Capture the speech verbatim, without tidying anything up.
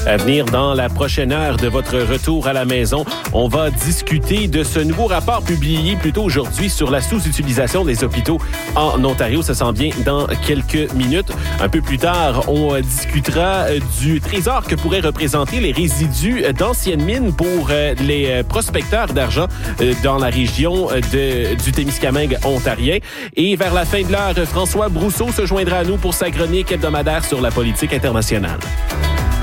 À venir dans la prochaine heure de votre retour à la maison, on va discuter de ce nouveau rapport publié plus tôt aujourd'hui sur la sous-utilisation des hôpitaux en Ontario. Ça s'en vient dans quelques minutes. Un peu plus tard, on discutera du trésor que pourraient représenter les résidus d'anciennes mines pour les prospecteurs d'argent dans la région de, du Témiscamingue ontarien. Et vers la fin de l'heure, François Brousseau se joindra à nous pour sa chronique hebdomadaire sur la politique internationale.